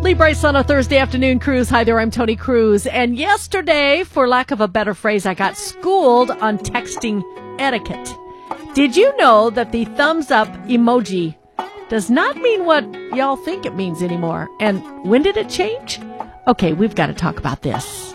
Lee Bryce on a Thursday afternoon cruise. Hi there, I'm Tony Cruz. And yesterday, for lack of a better phrase, I got schooled on texting etiquette. Did you know that the thumbs up emoji does not mean what y'all think it means anymore? And when did it change? Okay, we've got to talk about this.